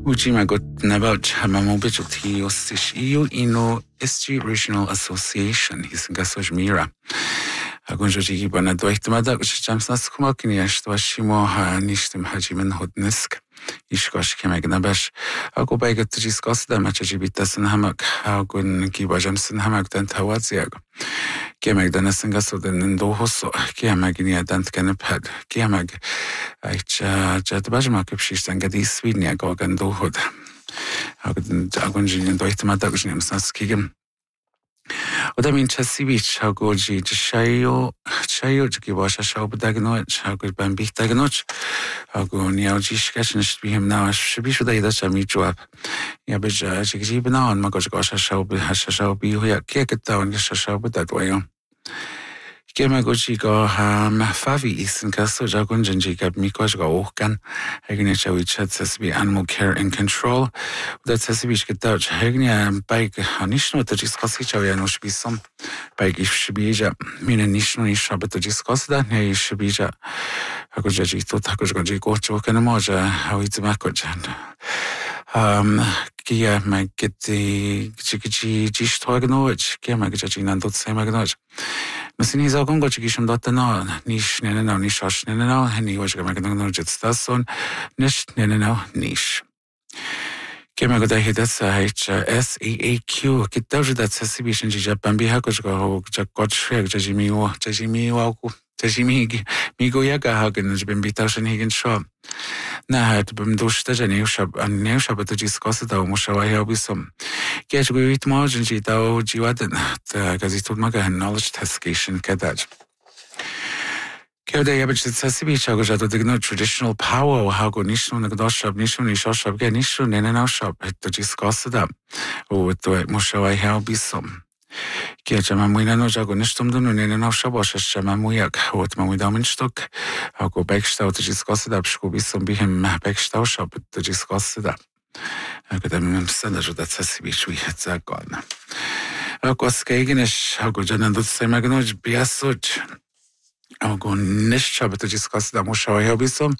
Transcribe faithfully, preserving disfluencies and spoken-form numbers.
Ujima got nabaut hamamobijo ti ostish iu ino Esti Regional Association his gasoj mira. Agunjo jigi bana doihtamada uch jamsnas kumakini ashtwashimo ha nishtim hajimen hodnisk. Ishkosh kemagnabash. Ago baigat discuss the match jibitasan hamak agun kibajamsan hamak dan tawaziag. Kemagdanasan gaso den dohoso kemagini adant kanapad. Kemag aicha jatbajma kupshistan gadi swidnia gogan dohod. Agunjin doihtamada ujnimsnas kigem. Oda min chasivich hagoji chayo chayo ki basha shaubdagnoch hagol bambitagnoch hago niaujish kashnish bihim na shbish da ida chamichuap ya beja jibna on magoj gasha shaub hasha shaubi hoya kekta on gasha shaubdagwayo Kema goji go ham favi isen kaso jagun jinji gab mikoj go ohkan hegni chawi chat sasbi animal care and control that sasbi shketach hegni bike hanishno to discuss chawi anosh bisom bike if shbija mina nishno nisha to discuss da ne shbija hagoji to takoj goji go chokana moja how it's makojan um kia mageti chiki jish tognoch kia magaji nandot semagnoch Mislim je zakon ko čiki šem data no niš ne ne no niš aš ne ne no heni hoš ga magno no jet stason niš ne ne no niš Kema goda hidat sa hech S E A Q kitta judat sa sibishin ji Japan bi hako ga ho ja kotshek ja jimi o ja jimi o ku ja jimi mi go ya ga hagen jbim bitashin higen sho na hat bim doshta ja ne shab an ne shab to discuss da mo shawa ya bisom Kesh go it margin ji da o jiwaden ta gazitul maga knowledge tascation kadaj Kyoda yabich sasibi chago jato digno traditional power hago nishno nagdoshab nishno nishoshab ge nishno nenena shab to discuss da o to mo shawa ya bisom Kia chama muina no jago nishtum dunu nenena shab osha chama muyak ot mamuida minstok hago backstau to discuss da bshku bisom bihem backstau shab to discuss da Kada mi msada judat sasibi chui zagon. Ako skegenish hago janan dut semagnoch biasoj. Hago nish shabat to discuss da mo shawa bisom